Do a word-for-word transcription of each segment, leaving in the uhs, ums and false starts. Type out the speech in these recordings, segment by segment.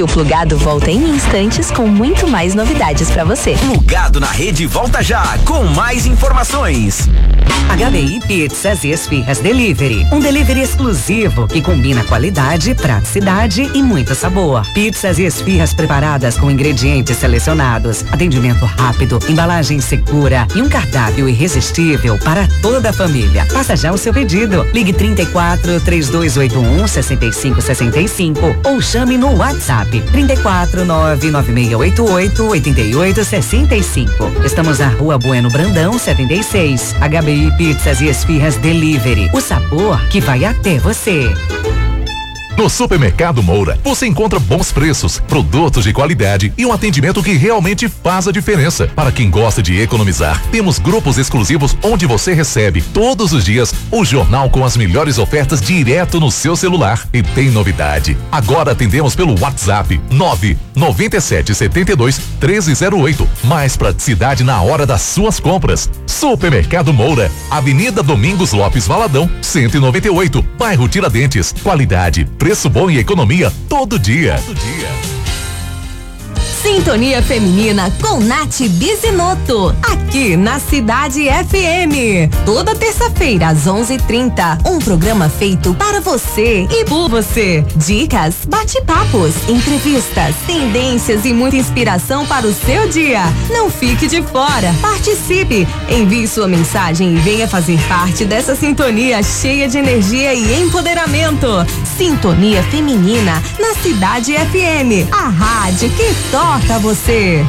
que o Plugado volta em instantes com muito mais novidades pra você. Plugado na Rede volta já com mais informações. H B I Pizzas e Esfirras Delivery, um delivery exclusivo que combina qualidade, praticidade e muito sabor. Pizzas e esfirras preparadas com ingredientes selecionados, atendimento rápido, embalagem segura e um cardápio irresistível para toda a família. Faça já o seu pedido. Ligue trinta e quatro, três dois oito um, seis cinco seis cinco ou chame no WhatsApp trinta e quatro, nove nove seis oito oito, oito oito seis cinco. Estamos na Rua Bueno Brandão, setenta e seis. H B I Pizzas e Esfirras Delivery. O sabor que vai até você. No Supermercado Moura, você encontra bons preços, produtos de qualidade e um atendimento que realmente faz a diferença. Para quem gosta de economizar, temos grupos exclusivos onde você recebe todos os dias o jornal com as melhores ofertas direto no seu celular. E tem novidade. Agora atendemos pelo WhatsApp nove nove sete sete dois um três zero oito. Mais praticidade na hora das suas compras. Supermercado Moura, Avenida Domingos Lopes Valadão, cento e noventa e oito, bairro Tiradentes. Qualidade, preço bom e economia todo dia. Todo dia. Sintonia Feminina com Nath Bizinoto, aqui na Cidade F M. Toda terça-feira às onze e trinta, um programa feito para você e por você. Dicas, bate-papos, entrevistas, tendências e muita inspiração para o seu dia. Não fique de fora, participe, envie sua mensagem e venha fazer parte dessa sintonia cheia de energia e empoderamento. Sintonia Feminina na Cidade F M, a rádio que toca você.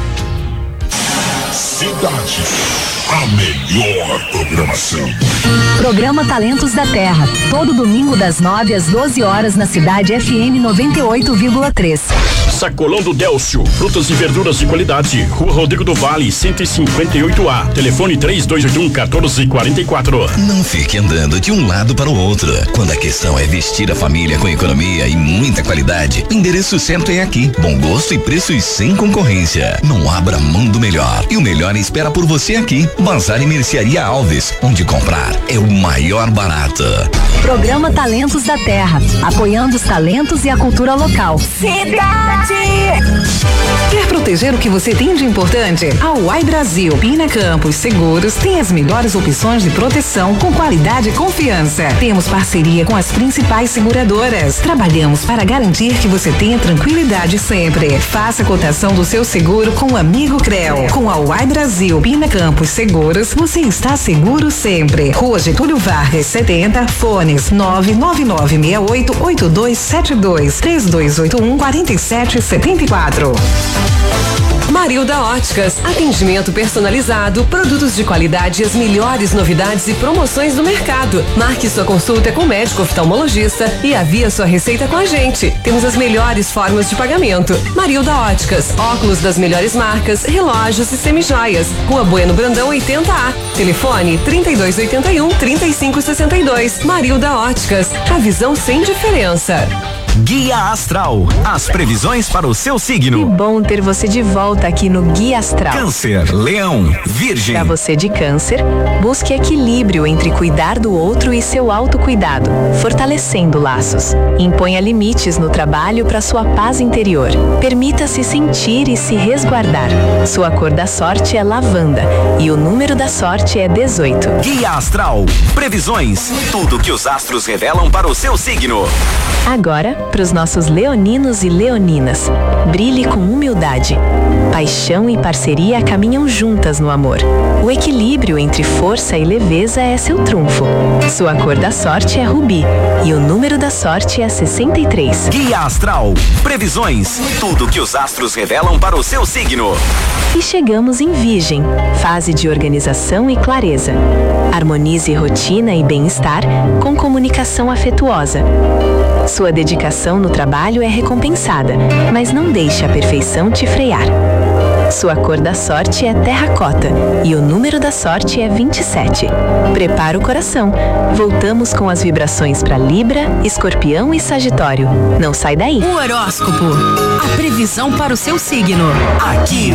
Cidade, a melhor programação. Programa Talentos da Terra, todo domingo das nove às doze horas na Cidade F M noventa e oito vírgula três. Sacolão do Délcio, frutas e verduras de qualidade, Rua Rodrigo do Vale, cento e cinquenta e oito A, telefone três dois oito um, um quatro quatro quatro. Não fique andando de um lado para o outro. Quando a questão é vestir a família com economia e muita qualidade, o endereço certo é aqui. Bom gosto e preços sem concorrência. Não abra mão do melhor. E o melhor espera por você aqui. Bazar e Mercearia Alves, onde comprar é o maior barato. Programa Talentos da Terra, apoiando os talentos e a cultura local. Cidade! Quer proteger o que você tem de importante? A Uai Brasil Pina Campos Seguros tem as melhores opções de proteção com qualidade e confiança. Temos parceria com as principais seguradoras. Trabalhamos para garantir que você tenha tranquilidade sempre. Faça a cotação do seu seguro com o amigo Creu. Com a Uai Brasil Pina Campos Seguros, você está seguro sempre. Rua Getúlio Vargas, setenta, fones nove nove nove seis oito oito dois sete dois, três dois oito um, quatro sete sete quatro. Marilda Óticas, atendimento personalizado, produtos de qualidade e as melhores novidades e promoções do mercado. Marque sua consulta com o médico oftalmologista e avie sua receita com a gente. Temos as melhores formas de pagamento. Marilda Óticas, óculos das melhores marcas, relógios e semijoias. Rua Bueno Brandão oitenta A. Telefone trinta e dois oitenta e um, trinta e cinco sessenta e dois. Marilda Óticas, a visão sem diferença. Guia Astral, as previsões para o seu signo. Que bom ter você de volta aqui no Guia Astral. Câncer, Leão, Virgem. Para você de Câncer, busque equilíbrio entre cuidar do outro e seu autocuidado, fortalecendo laços. Imponha limites no trabalho para sua paz interior. Permita-se sentir e se resguardar. Sua cor da sorte é lavanda e o número da sorte é dezoito. Guia Astral, previsões, tudo que os astros revelam para o seu signo. Agora, para os nossos leoninos e leoninas, brilhe com humildade. Paixão e parceria caminham juntas no amor. O equilíbrio entre força e leveza é seu trunfo. Sua cor da sorte é rubi e o número da sorte é sessenta e três. Guia Astral, previsões, tudo que os astros revelam para o seu signo. E chegamos em Virgem, fase de organização e clareza. Harmonize rotina e bem-estar com comunicação afetuosa. Sua dedicação no trabalho é recompensada, mas não deixe a perfeição te frear. Sua cor da sorte é terracota e o número da sorte é vinte e sete. Prepara o coração. Voltamos com as vibrações para Libra, Escorpião e Sagitário. Não sai daí. O horóscopo, a previsão para o seu signo. Aqui